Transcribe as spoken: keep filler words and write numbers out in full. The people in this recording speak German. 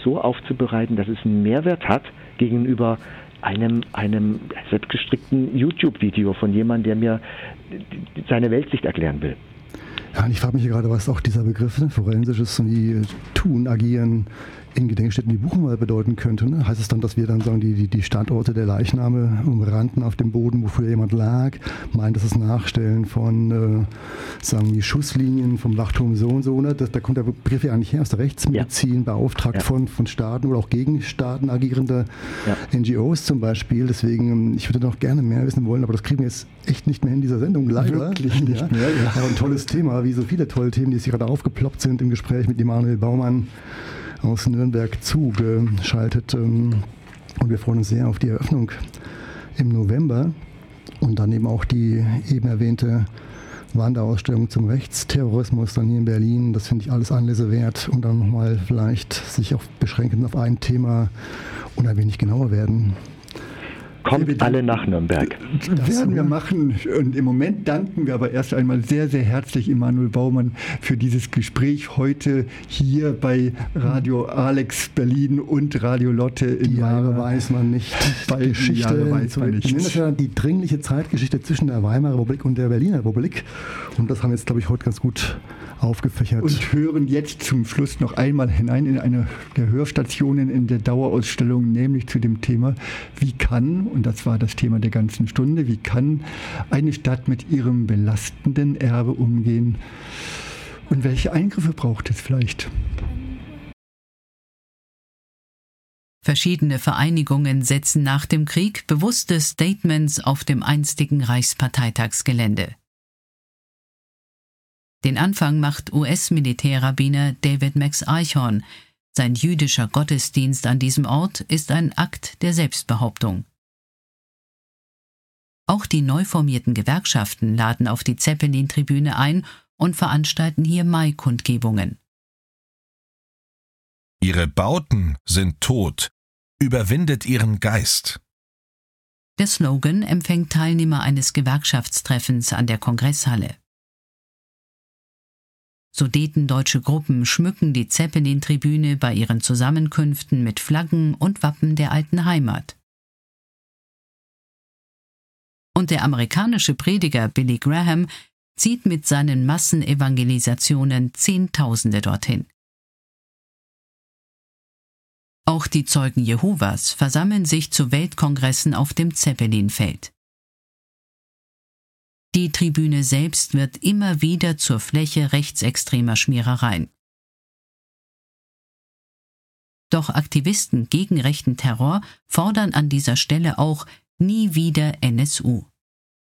so aufzubereiten, dass es einen Mehrwert hat gegenüber einem, einem selbstgestrickten YouTube-Video von jemandem, der mir seine Weltsicht erklären will. Ja, und ich frage mich hier gerade, was auch dieser Begriff, ne, forensisches wie Tun, Agieren in Gedenkstätten wie Buchenwald bedeuten könnte. Ne? Heißt es dann, dass wir dann sagen, die, die, die Standorte der Leichname umrannten auf dem Boden, wo früher jemand lag? Meint das das Nachstellen von, äh, sagen wir, Schusslinien vom Wachturm so und so? Ne? Das, da kommt der Begriff ja eigentlich her aus der Rechtsmedizin, ja. beauftragt ja. von, von Staaten oder auch gegen Staaten agierende ja. N G Os zum Beispiel. Deswegen, ich würde noch gerne mehr wissen wollen, aber das kriegen wir jetzt echt nicht mehr in dieser Sendung, leider. Wirklich nicht ja. mehr, ja. Aber ein tolles Thema, wie so viele tolle Themen, die jetzt gerade aufgeploppt sind im Gespräch mit Emanuel Baumann aus Nürnberg zugeschaltet. Und wir freuen uns sehr auf die Eröffnung im November und dann eben auch die eben erwähnte Wanderausstellung zum Rechtsterrorismus dann hier in Berlin. Das finde ich alles Anlässe wert und dann nochmal vielleicht sich auch beschränken auf ein Thema und ein wenig genauer werden. Kommt ja, alle nach Nürnberg. Das werden wir machen. Und im Moment danken wir aber erst einmal sehr, sehr herzlich Emanuel Baumann für dieses Gespräch heute hier bei Radio Alex Berlin und Radio Lotte in Die Jahre Weimar. weiß man nicht. Bei Geschichte, Jahre weiß man nicht. Wir nennen das ja die dringliche Zeitgeschichte zwischen der Weimarer Republik und der Berliner Republik. Und das haben wir jetzt, glaube ich, heute ganz gut aufgefächert. Und hören jetzt zum Schluss noch einmal hinein in eine der Hörstationen in der Dauerausstellung, nämlich zu dem Thema, wie kann, und das war das Thema der ganzen Stunde, wie kann eine Stadt mit ihrem belastenden Erbe umgehen und welche Eingriffe braucht es vielleicht? Verschiedene Vereinigungen setzen nach dem Krieg bewusste Statements auf dem einstigen Reichsparteitagsgelände. Den Anfang macht U S-Militärrabbiner David Max Eichhorn. Sein jüdischer Gottesdienst an diesem Ort ist ein Akt der Selbstbehauptung. Auch die neu formierten Gewerkschaften laden auf die Zeppelin-Tribüne ein und veranstalten hier Mai-Kundgebungen. Ihre Bauten sind tot. Überwindet ihren Geist. Der Slogan empfängt Teilnehmer eines Gewerkschaftstreffens an der Kongresshalle. Sudetendeutsche Gruppen schmücken die Zeppelin-Tribüne bei ihren Zusammenkünften mit Flaggen und Wappen der alten Heimat. Und der amerikanische Prediger Billy Graham zieht mit seinen Massenevangelisationen Zehntausende dorthin. Auch die Zeugen Jehovas versammeln sich zu Weltkongressen auf dem Zeppelinfeld. Die Tribüne selbst wird immer wieder zur Fläche rechtsextremer Schmierereien. Doch Aktivisten gegen rechten Terror fordern an dieser Stelle auch nie wieder N S U.